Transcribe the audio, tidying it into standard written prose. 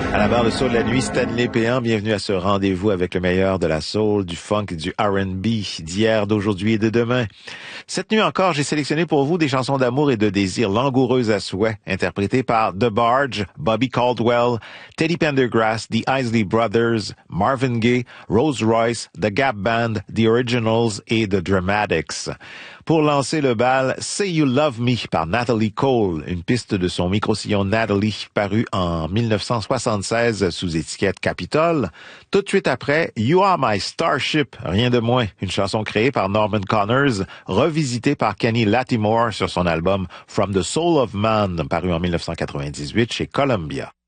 À la barre de soul de la nuit, Stanley Péan, bienvenue à ce rendez-vous avec le meilleur de la soul, du funk et du R&B d'hier, d'aujourd'hui et de demain. Cette nuit encore, j'ai sélectionné pour vous des chansons d'amour et de désir langoureuses à souhait, interprétées par The Barge, Bobby Caldwell, Teddy Pendergrass, The Isley Brothers, Marvin Gaye, Rose Royce, The Gap Band, The Originals et The Dramatics. Pour lancer le bal, Say You Love Me par Natalie Cole, une piste de son micro-sillon Natalie paru en 1976 sous étiquette Capitol. Tout de suite après, You Are My Starship, rien de moins, une chanson créée par Norman Connors, revisitée par Kenny Lattimore sur son album From the Soul of Man paru en 1998 chez Columbia.